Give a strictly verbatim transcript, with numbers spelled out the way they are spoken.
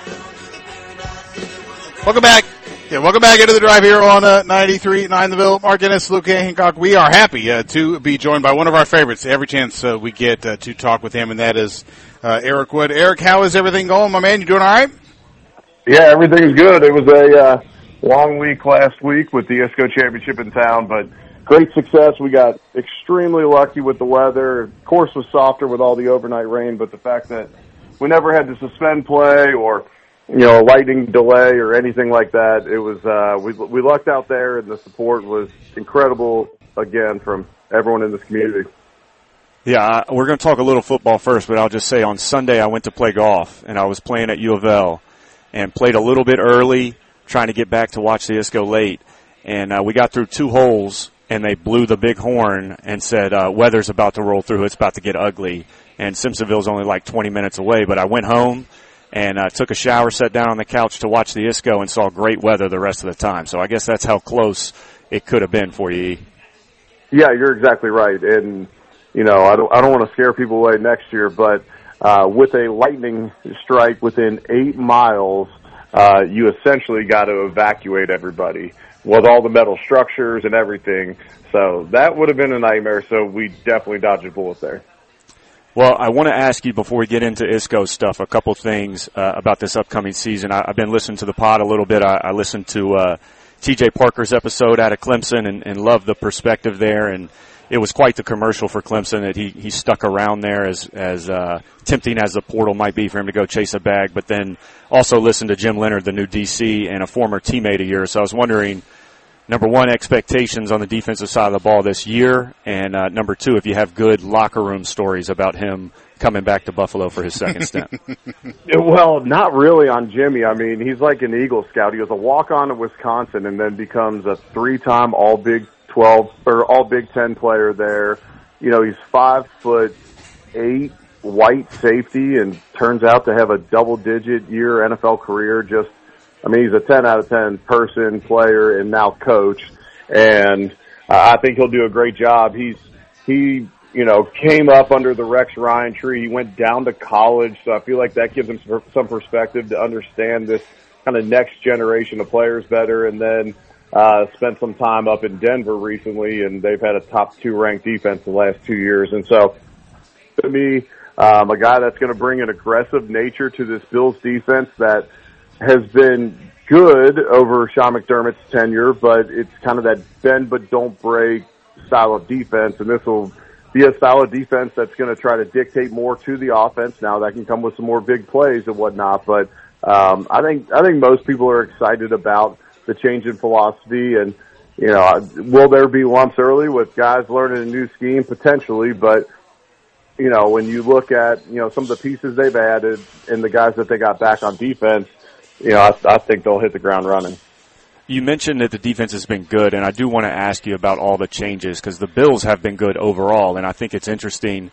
Welcome back. Yeah, welcome back into the drive here on uh, ninety-three point nine The Ville. Mark Ennis, Luke Hancock. We are happy uh, to be joined by one of our favorites every chance uh, we get uh, to talk with him, and that is uh, Eric Wood. Eric, how is everything going, my man? You doing all right? Yeah, everything's good. It was a uh, long week last week with the I S C O Championship in town, but great success. We got extremely lucky with the weather. Of course, was softer with all the overnight rain, but the fact that we never had to suspend play or you know, a lightning delay or anything like that. It was, uh, we, we lucked out there, and the support was incredible, again, from everyone in this community. Yeah, we're going to talk a little football first, but I'll just say on Sunday I went to play golf, and I was playing at U of L and played a little bit early, trying to get back to watch the I S C O late. And uh, we got through two holes, and they blew the big horn and said, uh, weather's about to roll through. It's about to get ugly. And Simpsonville's only like twenty minutes away, but I went home and uh, took a shower, sat down on the couch to watch the I S C O, and saw great weather the rest of the time. So I guess that's how close it could have been for you. Yeah, you're exactly right. And, you know, I don't, I don't want to scare people away next year, but uh, with a lightning strike within eight miles, uh, you essentially got to evacuate everybody with all the metal structures and everything. So that would have been a nightmare, so we definitely dodged a bullet there. Well, I want to ask you before we get into I S C O stuff, a couple things uh, about this upcoming season. I, I've been listening to the pod a little bit. I, I listened to uh, T J Parker's episode out of Clemson and, and loved the perspective there. And it was quite the commercial for Clemson that he, he stuck around there as, as uh, tempting as the portal might be for him to go chase a bag. But then also listened to Jim Leonard, the new D C, and a former teammate of yours. So I was wondering, number one, expectations on the defensive side of the ball this year, and uh, number two, if you have good locker room stories about him coming back to Buffalo for his second stint. Well, not really on Jimmy. I mean, he's like an Eagle Scout. He was a walk-on at Wisconsin and then becomes a three-time All-Big twelve or All-Big Ten player there. You know, he's five foot eight, white safety, and turns out to have a double-digit year N F L career. Just I mean, he's a ten out of ten person, player, and now coach, and uh, I think he'll do a great job. He's, he, you know, came up under the Rex Ryan tree. He went down to college, so I feel like that gives him some perspective to understand this kind of next generation of players better, and then uh, spent some time up in Denver recently, and they've had a top two ranked defense the last two years. And so, to me, um, a guy that's going to bring an aggressive nature to this Bills defense that has been good over Sean McDermott's tenure, but it's kind of that bend but don't break style of defense, and this will be a style of defense that's going to try to dictate more to the offense. Now that can come with some more big plays and whatnot, but um, I think I think most people are excited about the change in philosophy, and you know, will there be lumps early with guys learning a new scheme? Potentially, but you know, when you look at you know some of the pieces they've added and the guys that they got back on defense, you know, I, I think they'll hit the ground running. You mentioned that the defense has been good, and I do want to ask you about all the changes because the Bills have been good overall, and I think it's interesting